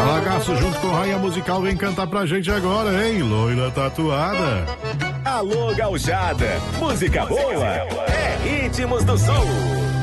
Lagaço junto com Rainha Musical vem cantar pra gente agora, hein? Loira Tatuada. Alô, gauchada, música boa é Ritmos do Sul.